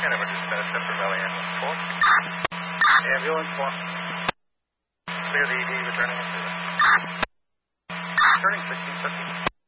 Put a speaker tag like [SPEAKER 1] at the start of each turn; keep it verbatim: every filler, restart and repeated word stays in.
[SPEAKER 1] Hanover dispatch, Central Valley Ambulance four.
[SPEAKER 2] Ambulance four.
[SPEAKER 1] Clear the E D, returning to... Turning sixteen fifty.